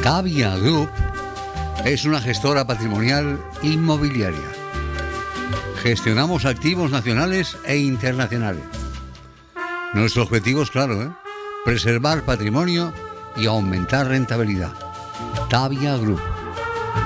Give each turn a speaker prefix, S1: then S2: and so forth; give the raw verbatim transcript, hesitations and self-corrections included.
S1: Tavia Group es una gestora patrimonial inmobiliaria. Gestionamos activos nacionales e internacionales. Nuestro objetivo es claro, ¿eh? Preservar patrimonio y aumentar rentabilidad. Tavia Group.